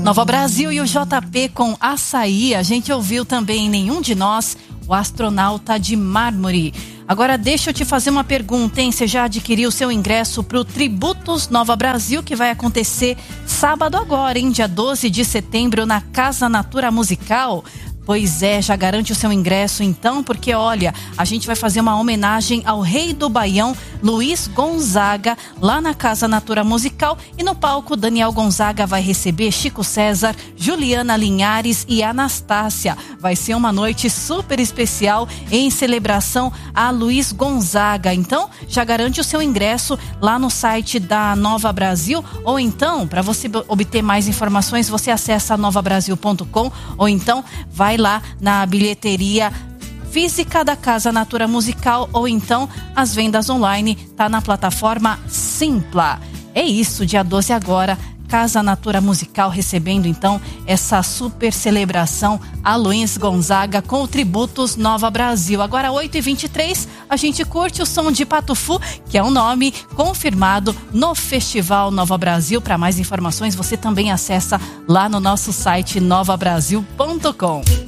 Nova Brasil e o JP com Açaí. A gente ouviu também Nenhum de Nós, o Astronauta de Mármore. Agora deixa eu te fazer uma pergunta, hein? Você já adquiriu o seu ingresso para o Tributos Nova Brasil, que vai acontecer sábado agora, hein? Dia 12 de setembro, na Casa Natura Musical. Pois é, já garante o seu ingresso então, porque olha, a gente vai fazer uma homenagem ao rei do Baião, Luiz Gonzaga, lá na Casa Natura Musical, e no palco Daniel Gonzaga vai receber Chico César, Juliana Linhares e Anastácia. Vai ser uma noite super especial em celebração a Luiz Gonzaga. Então, já garante o seu ingresso lá no site da Nova Brasil, ou então, para você obter mais informações, você acessa novabrasil.com, ou então vai lá na bilheteria física da Casa Natura Musical, ou então as vendas online tá na plataforma Simpla. É isso, dia 12 agora, Casa Natura Musical recebendo então essa super celebração a Luiz Gonzaga com o Tributos Nova Brasil. Agora 8h23, a gente curte o som de Patufu, que é um nome confirmado no Festival Nova Brasil. Para mais informações, você também acessa lá no nosso site novabrasil.com.